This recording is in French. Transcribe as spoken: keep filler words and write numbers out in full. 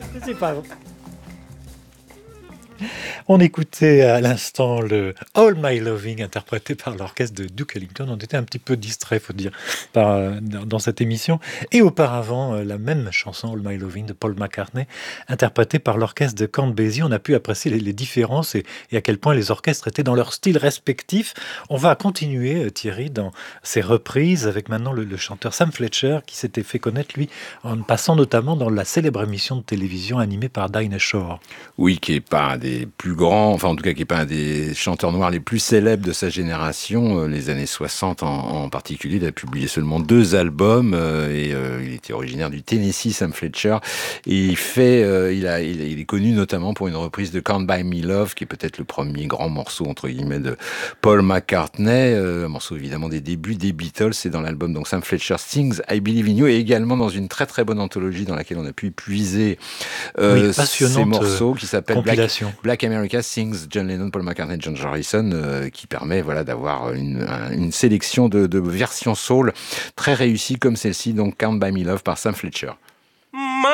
C'est pas vrai. On écoutait à l'instant le All My Loving interprété par l'orchestre de Duke Ellington. On était un petit peu distrait, faut dire, par, euh, dans dans cette émission. Et auparavant, euh, la même chanson All My Loving de Paul McCartney, interprétée par l'orchestre de Count Basie. On a pu apprécier les, les différences et, et à quel point les orchestres étaient dans leur style respectif. On va continuer, euh, Thierry, dans ces reprises avec maintenant le, le chanteur Sam Fletcher qui s'était fait connaître, lui, en passant notamment dans la célèbre émission de télévision animée par Dinah Shore. Oui, qui est pas un des plus grands, enfin en tout cas qui est pas un des chanteurs noirs les plus célèbres de sa génération, euh, les années soixante en, en particulier. Il a publié seulement deux albums euh, et euh, il était originaire du Tennessee, Sam Fletcher. Et il fait, euh, il a, il, il est connu notamment pour une reprise de Can't Buy Me Love, qui est peut-être le premier grand morceau entre guillemets de Paul McCartney, euh, un morceau évidemment des débuts des Beatles. C'est dans l'album donc Sam Fletcher Sings I Believe in You et également dans une très très bonne anthologie dans laquelle on a pu puiser euh, Oui, ces morceaux qui s'appelle Black, compilation. Black America Sings John Lennon, Paul McCartney, John Harrison, euh, qui permet voilà d'avoir une, un, une sélection de, de versions soul très réussies comme celle-ci, donc Can't Buy Me Love par Sam Fletcher.